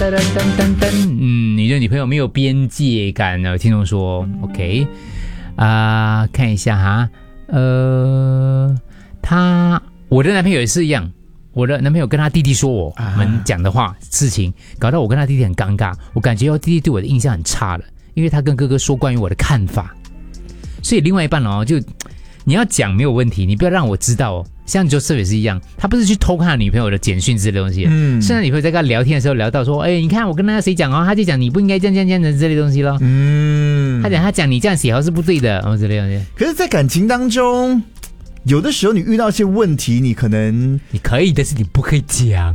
你的女朋友没有边界感呢？听众说 OK 看一下哈，我的男朋友也是一样，我的男朋友跟他弟弟说我们讲的话事情，搞到我跟他弟弟很尴尬，我感觉到弟弟对我的印象很差了，因为他跟哥哥说关于我的看法，所以另外一半就你要讲没有问题，你不要让我知道哦。像 Joseph 也是一样，他不是去偷看他女朋友的简讯之类的东西，现在女朋友在跟他聊天的时候聊到说，你看我跟那个谁讲他就讲你不应该这样的这类东西咯。他讲你这样写是不对的，之类的东西。 可是，在感情当中，有的时候你遇到一些问题，你可能你可以，但是你不可以讲。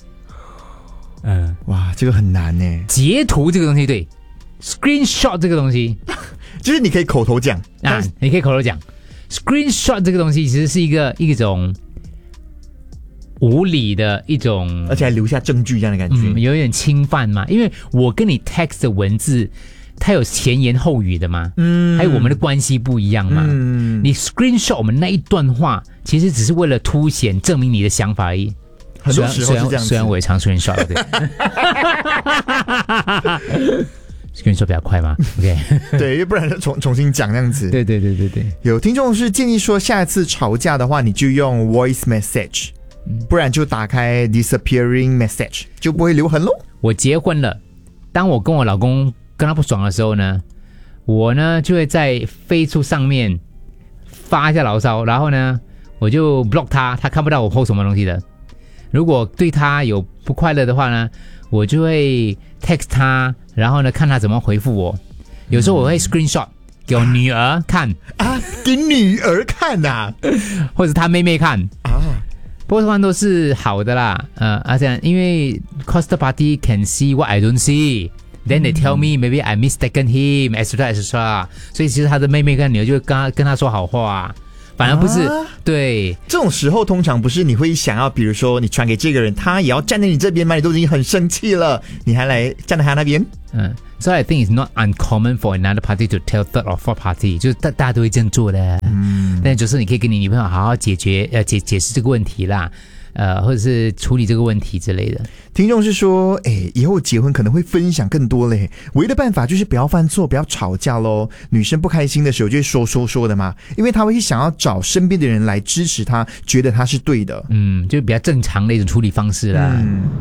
哇，这个很难呢。 截图这个东西，对 ，screenshot 这个东西， 就是你可以口头讲你可以口头讲。Screenshot 这个东西其实是一种无理的一种， 而且还留下证据这样的感觉， 有点侵犯嘛。因为我跟你 text 的文字，它有前言后语的嘛，还有我们的关系不一样嘛。你 Screenshot 我们那一段话，其实只是为了凸显证明你的想法而已。 很多时候是这样子， 虽然我也常 Screenshot 对。Screenshot 比较快吗 ？OK， 对，要不然重新讲这样子。 对。 有听众是建议说，下一次吵架的话，你就用 voice message，不然就打开 disappearing message， 就不会留痕咯。 我结婚了，当我跟我老公跟他不爽的时候呢，我呢就会在飞书上面发一下牢骚，然后呢我就 block 他看不到我 post 什么东西的。如果对他有不快乐的话呢，我就会 text 他，然后呢看他怎么回复我。有时候我会 screenshot 给我女儿看给女儿看或者他妹妹看不过通常都是好的啦。而且因为 cost party can see what I don't see, then they tell me maybe I mistaken him, etc. 所以其实他的妹妹跟女儿就会跟他说好话反而不是对。 这种时候通常不是你会想要，比如说你传给这个人，他也要站在你这边吗？你都已经很生气了，你还来站在他那边 So I think it's not uncommon for another party to tell third or fourth party， 就是大家都会这样做的。但就是你可以跟你女朋友好好解释这个问题啦，或者是处理这个问题之类的。 听众是说，以后结婚可能会分享更多嘞，唯一的办法就是不要犯错，不要吵架咯。女生不开心的时候就会说的嘛，因为她会想要找身边的人来支持她，觉得她是对的。 就比较正常的一种处理方式啦。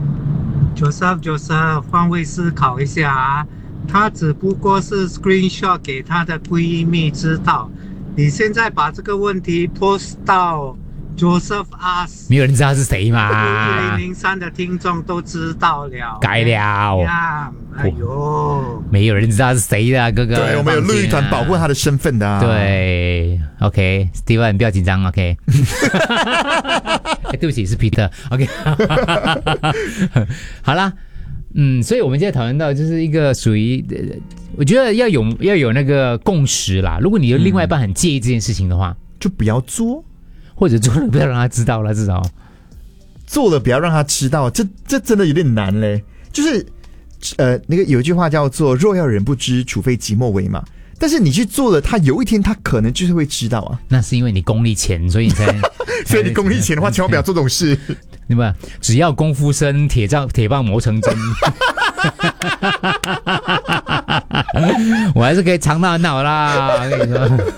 Joseph， 换位思考一下她只不过是 screenshot 给她的闺蜜知道，你现在把这个问题 post 到Joseph Ask， 没有人知道是谁嘛 1003的听众都知道了， 改了哎呦， 没有人知道是谁的哥哥。 对，我们有律团保护他的身份的对 OK Steven 不要紧张 OK 对不起是 Peter OK 好啦所以我们现在讨论到就是一个属于我觉得要有那个共识啦。如果你的另外一半很介意这件事情的话， 就不要做， 或者做了不要让他知道了，至少做了不要让他知道，这真的有点难嘞。就是那个有一句话叫做若要人不知，除非己莫为嘛。但是你去做了，他有一天他可能就是会知道那是因为你功力浅，所以你才所以你功力浅的话，千万不要做这种事。 对吧？只要功夫深，铁棒磨成针。我还是可以藏到脑啦，我跟你说。